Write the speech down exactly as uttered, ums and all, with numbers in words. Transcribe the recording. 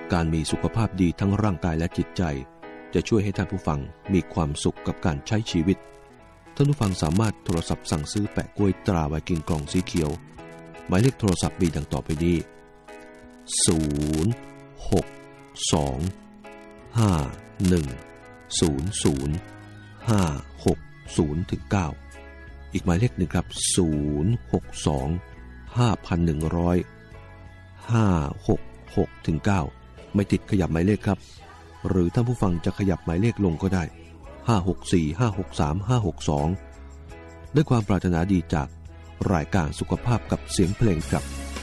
การมีสุขภาพดีทั้งร่างกายและจิตใจจะช่วยให้ท่านผู้ฟังมีความสุขกับการใช้ชีวิตท่านผู้ฟังสามารถโทรศัพท์สั่งซื้อแปะกล้วยตราไวกิ้งกล่องสีเขียวหมายเลขโทรศัพท์มีดังต่อไปนี้ศูนย์ หก สอง ห้า หนึ่ง ศูนย์ ศูนย์ ห้า หก ศูนย์ ถึง เก้าอีกหมายเลขหนึ่งครับศูนย์ หก สอง ห้า หนึ่ง ศูนย์ ห้า หก หก ถึง เก้าไม่ติดขยับหมายเลขครับหรือท่านผู้ฟังจะขยับหมายเลขลงก็ได้ห้า หก สี่ ห้า หก สาม ห้า หก สองด้วยความปรารถนาดีจากรายการสุขภาพกับเสียงเพลงครับ